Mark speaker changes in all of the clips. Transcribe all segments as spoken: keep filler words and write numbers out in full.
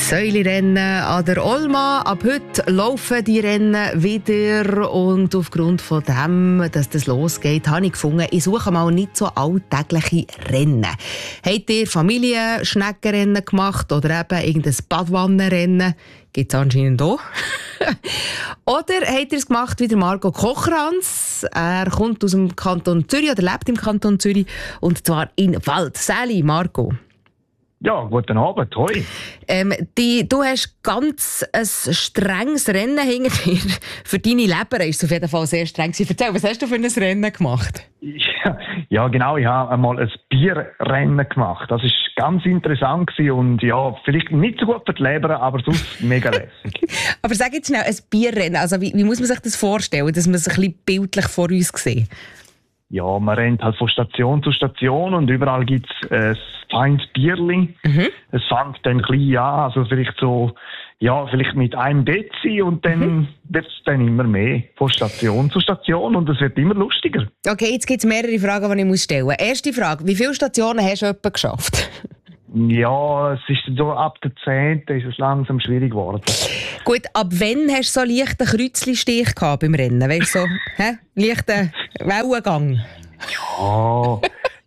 Speaker 1: Säulirennen an der Olma. Ab heute laufen die Rennen wieder. Und aufgrund von dem, dass das losgeht, habe ich gefunden, ich suche mal nicht so alltägliche Rennen. Habt ihr Familienschneckenrennen gemacht oder eben irgendein Badwannenrennen? Gibt es anscheinend auch. Oder habt ihr es gemacht wie der Marco Kocherhans? Er kommt aus dem Kanton Zürich oder lebt im Kanton Zürich. Und zwar in Wald. Sali, Marco.
Speaker 2: Ja, guten Abend, hoi.
Speaker 1: Ähm, die, du hast ganz ein strenges Rennen hinter dir. Für deine Leber ist es auf jeden Fall sehr streng. Erzähl, was hast du für ein Rennen gemacht?
Speaker 2: Ja, ja genau, ich habe einmal ein Bierrennen gemacht. Das war ganz interessant und ja, vielleicht nicht so gut für die Leber, aber sonst mega lässig.
Speaker 1: Aber sag jetzt schnell, ein Bierrennen, also wie, wie muss man sich das vorstellen, dass man es ein bisschen bildlich vor uns sieht?
Speaker 2: Ja, man rennt halt von Station zu Station und überall gibt es ein feines Bierli. Mhm. Es fängt dann klein an, also vielleicht so, ja, vielleicht mit einem Dezi und dann mhm. wird es dann immer mehr von Station zu Station und es wird immer lustiger.
Speaker 1: Okay, jetzt gibt es mehrere Fragen, die ich muss stellen muss. Erste Frage, wie viele Stationen hast du etwa geschafft?
Speaker 2: Ja, es ist so ab der zehnten ist es langsam schwierig geworden.
Speaker 1: Gut, ab wann hast du so einen leichten Kreuzli-Stich gehabt beim Rennen? Weißt du, so, hä? Leichten Wellengang?
Speaker 2: Ja,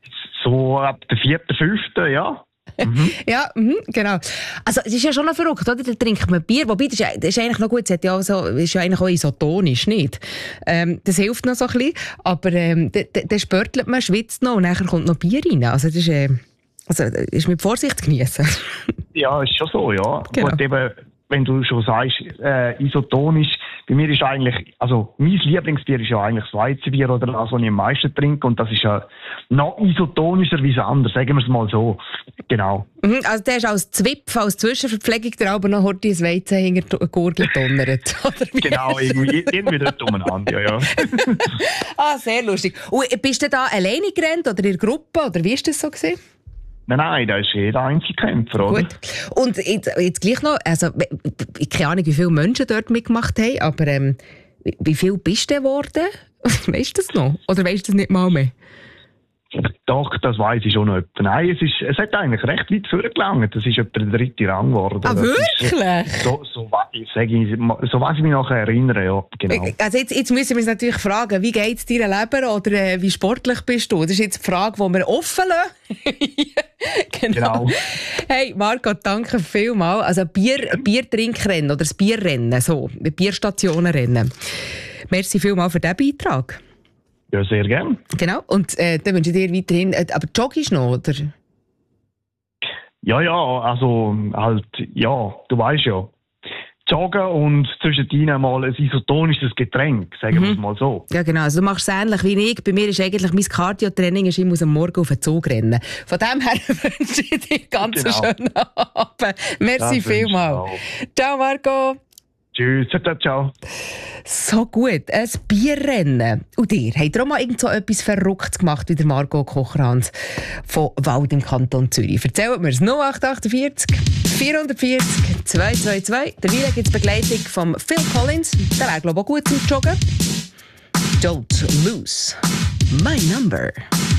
Speaker 2: so ab der vierten, fünften, ja. Mhm.
Speaker 1: Ja, mh, genau. Also, es ist ja schon noch verrückt, oder? Da trinkt man Bier. Wobei, das ist, das ist eigentlich noch gut. Es hat ja auch so, ist ja eigentlich auch isotonisch, nicht? Ähm, das hilft noch so ein bisschen. Aber ähm, dann spörtelt man, schwitzt noch und dann kommt noch Bier rein. Also, das ist, äh, also, ist mit Vorsicht zu genießen.
Speaker 2: Ja, ist schon so, ja.
Speaker 1: Genau.
Speaker 2: Gut, eben, wenn du schon sagst, äh, isotonisch, bei mir ist eigentlich, also mein Lieblingsbier ist ja eigentlich das Weizenbier oder das, was ich am meisten trinke. Und das ist ja noch isotonischer wie das andere, sagen wir es mal so. Genau.
Speaker 1: Mhm, also der ist als Zwipf, als Zwischenverpflegung der aber noch heute ins Weizen hinter die Gurgel donnert.
Speaker 2: Genau, irgendwie, irgendwie dort umeinander, ja, ja.
Speaker 1: Ah, sehr lustig. Und bist du da alleine gerannt oder in der Gruppe, oder wie war das so gewesen?
Speaker 2: Nein, nein, da ist jeder Einzelkämpfer, oder?
Speaker 1: Gut. Und jetzt, jetzt gleich noch, also, ich keine Ahnung, wie viele Menschen dort mitgemacht haben, aber ähm, wie viel bist du geworden? Weißt du das noch? Oder weißt du das nicht mal mehr?
Speaker 2: Doch, das weiss ich schon noch etwa. Nein, es, ist, es hat eigentlich recht weit vorgelangt. Das ist etwa der dritte Rang geworden.
Speaker 1: Ah,
Speaker 2: das
Speaker 1: wirklich?
Speaker 2: Ist, so, so, ich, so was ich mich nachher erinnere, ja, genau.
Speaker 1: Also jetzt, jetzt müssen wir uns natürlich fragen, wie geht es deiner Leber oder äh, wie sportlich bist du? Das ist jetzt die Frage, die wir offen lassen. Genau. genau. Hey, Marco, danke vielmals. Also Bier, Biertrinkrennen oder das Bierrennen, so, Bierstationenrennen. Merci vielmals für diesen Beitrag.
Speaker 2: Ja, sehr gerne.
Speaker 1: Genau, und äh, dann wünsche ich dir weiterhin... Äh, aber joggst du noch, oder?
Speaker 2: Ja, ja, also halt, ja, du weißt ja. Joggen und zwischendrin mal ein isotonisches Getränk, sagen wir es mhm. mal so.
Speaker 1: Ja, genau. Also du machst es ähnlich wie ich. Bei mir ist eigentlich mein Cardio-Training, ich muss am Morgen auf den Zug rennen. Von dem her wünsche ich dir ganz genau. einen schönen Abend. Merci vielmals. Ciao, Marco.
Speaker 2: Tschüss, ciao, ciao.
Speaker 1: So gut, ein Bierrennen. Und ihr, habt ihr auch mal irgend so etwas Verrücktes gemacht wie der Marco Kocherhans von Wald im Kanton Zürich? Erzählt mir es. null acht acht vier vierhundertvierzig zweihundertzweiundzwanzig. Derweil gibt es Begleitung von Phil Collins. Der wäre, glaube ich, auch gut zum Joggen. Don't lose my number.